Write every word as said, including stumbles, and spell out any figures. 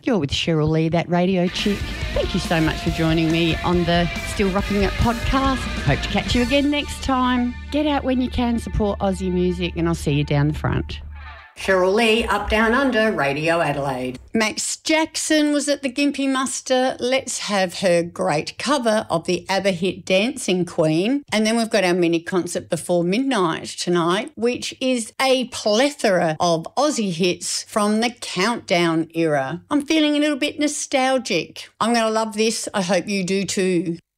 You're with Cheryl Lee, that radio chick. Thank you so much for joining me on the Still Rocking It podcast. Hope to catch you again next time. Get out when you can, support Aussie music, and I'll see you down the front. Cheryl Lee, Up Down Under, Radio Adelaide. Max Jackson was at the Gympie Muster. Let's have her great cover of the ABBA hit Dancing Queen. And then we've got our mini concert before midnight tonight, which is a plethora of Aussie hits from the Countdown era. I'm feeling a little bit nostalgic. I'm going to love this. I hope you do too.